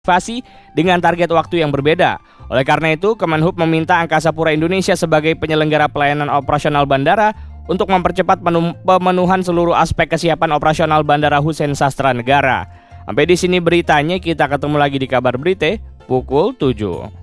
Invasi dengan target waktu yang berbeda. Oleh karena itu, Kemenhub meminta Angkasa Pura Indonesia sebagai penyelenggara pelayanan operasional bandara untuk mempercepat pemenuhan seluruh aspek kesiapan operasional Bandara Husein Sastra Negara. Sampai di sini beritanya, kita ketemu lagi di kabar berita pukul 7.